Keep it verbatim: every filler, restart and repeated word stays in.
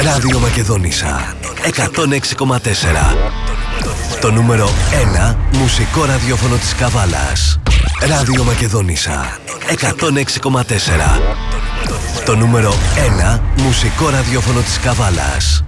Ράδιο Μακεδόνισσα εκατόν έξι κόμμα τέσσερα. Το νούμερο ένα μουσικό ραδιόφωνο της Καβάλας. Ράδιο Μακεδόνισσα εκατόν έξι κόμμα τέσσερα. Το νούμερο ένα μουσικό ραδιόφωνο της Καβάλας.